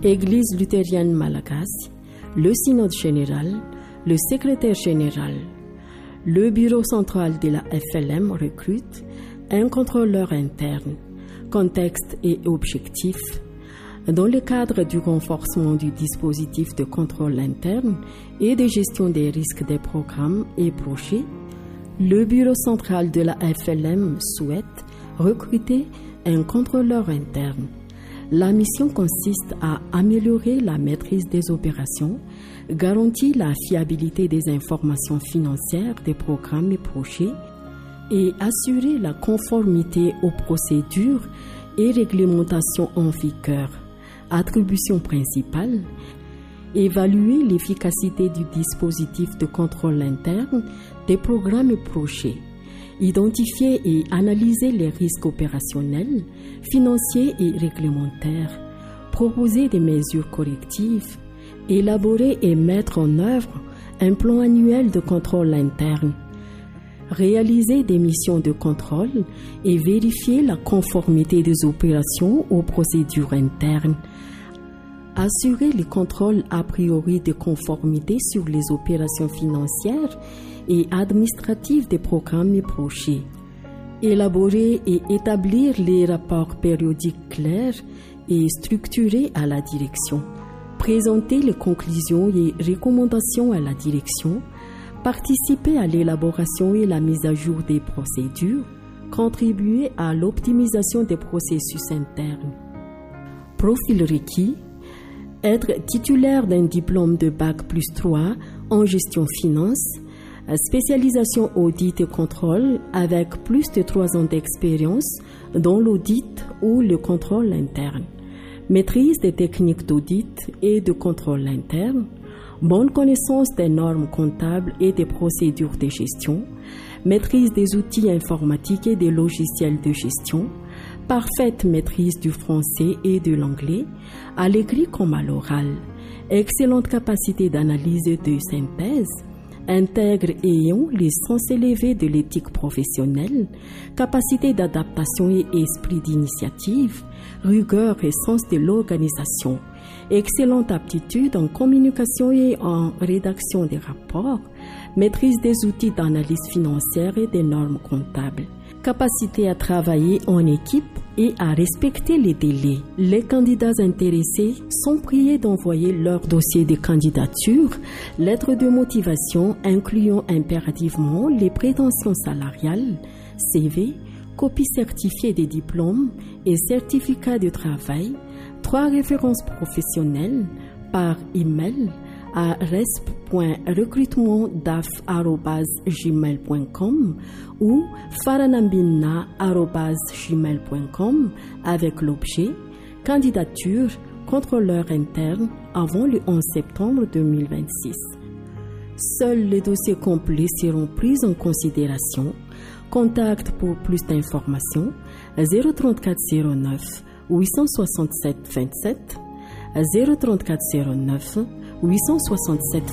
Église luthérienne Malagasy, le synode général, le secrétaire général, le bureau central de la FLM recrute un contrôleur interne. Contexte et objectif. Dans le cadre du renforcement du dispositif de contrôle interne et de gestion des risques des programmes et projets, le bureau central de la FLM souhaite recruter un contrôleur interne. La mission consiste à améliorer la maîtrise des opérations, garantir la fiabilité des informations financières des programmes et projets et assurer la conformité aux procédures et réglementations en vigueur. Attribution principale, évaluer l'efficacité du dispositif de contrôle interne des programmes et projets, identifier et analyser les risques opérationnels, financiers et réglementaires, proposer des mesures correctives, élaborer et mettre en œuvre un plan annuel de contrôle interne, réaliser des missions de contrôle et vérifier la conformité des opérations aux procédures internes, assurer le contrôle a priori de conformité sur les opérations financières et administratives des programmes et projets, élaborer et établir les rapports périodiques clairs et structurés à la direction, présenter les conclusions et recommandations à la direction, participer à l'élaboration et la mise à jour des procédures, contribuer à l'optimisation des processus internes. Profil requis, être titulaire d'un diplôme de Bac+3 en gestion finance, spécialisation audit et contrôle avec plus de 3 ans d'expérience dans l'audit ou le contrôle interne, maîtrise des techniques d'audit et de contrôle interne, bonne connaissance des normes comptables et des procédures de gestion, maîtrise des outils informatiques et des logiciels de gestion, parfaite maîtrise du français et de l'anglais, à l'écrit comme à l'oral, excellente capacité d'analyse et de synthèse, intègre et ayant les sens élevés de l'éthique professionnelle, capacité d'adaptation et esprit d'initiative, rigueur et sens de l'organisation, excellente aptitude en communication et en rédaction des rapports, maîtrise des outils d'analyse financière et des normes comptables, capacité à travailler en équipe et à respecter les délais. Les candidats intéressés sont priés d'envoyer leur dossier de candidature, lettre de motivation incluant impérativement les prétentions salariales, CV, copie certifiée des diplômes et certificats de travail, 3 références professionnelles par email à resp.recrutement.daf@gmail.com ou faranambina@gmail.com avec l'objet candidature contrôleur interne avant le 11 septembre 2026. Seuls les dossiers complets seront pris en considération. Contact pour plus d'informations 034 09 867 27 034 09 867